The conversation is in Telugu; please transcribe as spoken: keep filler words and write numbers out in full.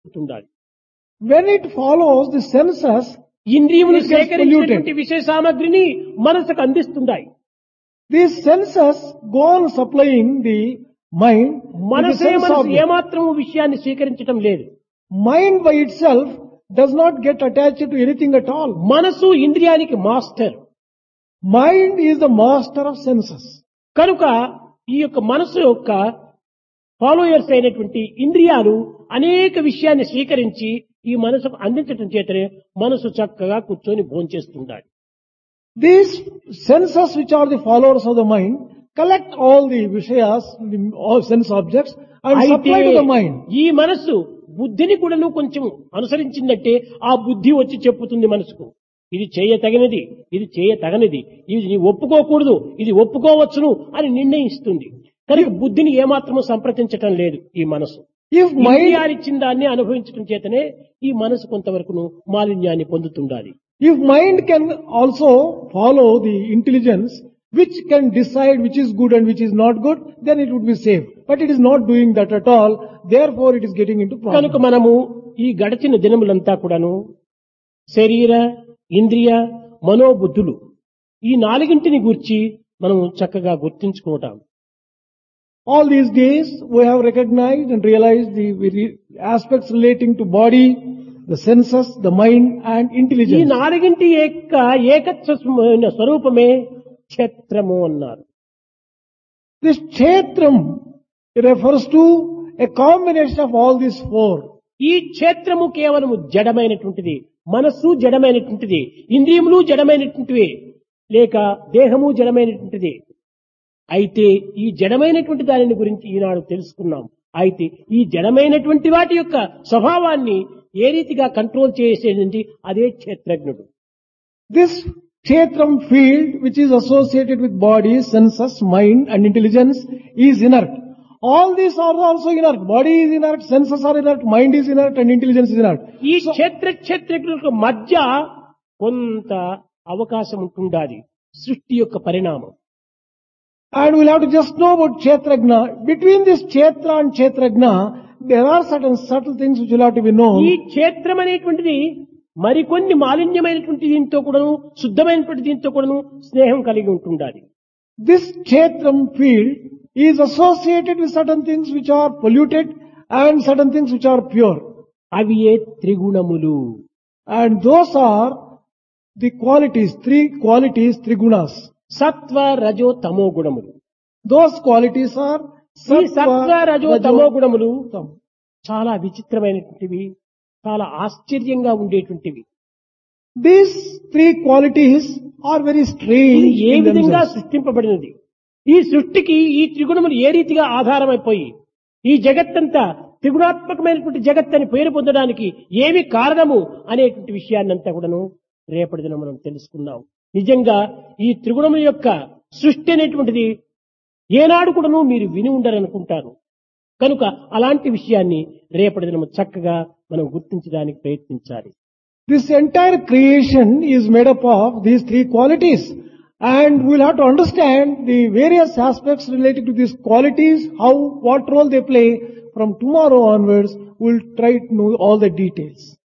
ఉండాలి. When it follows the senses, ఇంద్రియములు it gets సేకరించినటువంటి polluted. విషయ సామగ్రిని మనసుకు అందిస్తుంటాయి. These senses go on supplying the mind with the మనసే sense మనసు object. ఏమాత్రము విషయాన్ని స్వీకరించడం లేదు. Mind by itself does not get attached to anything at all. మనసు ఇంద్రియానికి master. Mind is the master of senses. కనుక ఈ యొక్క మనసు యొక్క ఫాలోయర్స్ అయినటువంటి ఇంద్రియాలు అనేక విషయాన్ని స్వీకరించి ఈ మనసుకు అందించడం చేతనే మనసు చక్కగా కూర్చొని భోంచేస్తుండాలి. These senses, which are the followers of the mind, collect all the vishayas, the all sense objects, and అయితే supply to the mind. ఈ మనసు బుద్ధిని కూడాను కొంచెం అనుసరించిందంటే ఆ బుద్ధి వచ్చి చెప్పుతుంది మనసుకు, ఇది చేయతగినది, ఇది చేయతగనిది, ఇది నీ ఒప్పుకోకూడదు, ఇది ఒప్పుకోవచ్చును అని నిర్ణయిస్తుంది. కనుక బుద్ధిని ఏమాత్రము సంప్రదించటం లేదు ఈ మనసు. If mind, ఇంద్రియాలిచ్చిన దాన్ని అనుభవించడం చేతనే ఈ మనసు కొంతవరకును మాలిన్యాన్ని పొందుతుండాలి. if mind can also follow the intelligence, which can decide which is good and which is not good, then it would be safe. But it is not doing that at all. Therefore, it is getting into కనుక problems. మనము ఈ గడిచిన దినములంతా కూడాను శరీర, ఇంద్రియ, మనోబుద్ధులు ఈ నాలుగింటిని గూర్చి మనం చక్కగా గుర్తించుకోవటం. All these days, we have recognized and realized the very aspects relating to body, the senses, the mind, and ఈ intelligence. నాలుగింటి యొక్క ఏకత్వమైన స్వరూపమే క్షేత్రము అన్నారు. This kshetram refers to a combination of all these four. ఈ క్షేత్రము కేవలము జడమైనటువంటిది, మనస్సు జడమైనటువంటిది, ఇంద్రియములు జడమైనటువంటివి, లేక దేహము జడమైనటువంటిది. అయితే ఈ జడమైనటువంటి దానిని గురించి ఈనాడు తెలుసుకున్నాం. అయితే ఈ జడమైనటువంటి వాటి యొక్క స్వభావాన్ని ఏ రీతిగా కంట్రోల్ చేసేది అదే క్షేత్రజ్ఞుడు. This kshetram field, which is associated with body, senses, mind, and intelligence, is inert. All these are also inert. Body is inert, senses are inert, mind is inert, and intelligence is inert. ఈ క్షేత్ర క్షేత్రజ్ఞులకు మధ్య కొంత అవకాశం ఉంటుండాలి, సృష్టి యొక్క పరిణామం. And we'll have to just know about kshetrajna. Between this kshetra and kshetrajna, there are certain subtle things which will have to be ఈ known. క్షేత్రం అనేటువంటిది మరికొన్ని మాలిన్యమైనటువంటి దీంతో కూడాను శుద్ధమైనటువంటి దీంతో కూడాను స్నేహం కలిగి ఉంటుండాలి. This kshetram field is associated with certain things which are polluted and certain things which are pure. అవి ఏ త్రిగుణములు. And those are the qualities, three qualities, three gunas. సత్వ రజో తమో గుణములు. Those qualities are ఈ సత్వ రజో తమో rajo, గుణములు tam. చాలా విచిత్రమైనటువంటివి, చాలా ఆశ్చర్యంగా ఉండేటువంటివి. These three qualities are very ఇది strange ఏ in విధంగా themselves. సృష్టింపబడినది, ఈ సృష్టికి ఈ త్రిగుణములు ఏ రీతిగా ఆధారమైపోయి ఈ జగత్తంతా త్రిగుణాత్మకమైనటువంటి జగత్ అని పేరు పొందడానికి ఏమి కారణము అనేటువంటి విషయాన్నంతా కూడాను రేపటి దినం మనం తెలుసుకున్నాం. నిజంగా ఈ త్రిగుణముల యొక్క సృష్టి అనేటువంటిది ఏనాడు కూడాను మీరు విని ఉండరనుకుంటారు. కనుక అలాంటి విషయాన్ని రేపటి దినం చక్కగా మనం గుర్తించడానికి ప్రయత్నించాలి. This entire creation is made up of these three qualities, and we'll have to understand the various aspects related to these qualities, how, what role they play. From tomorrow onwards, we'll try to know all the details.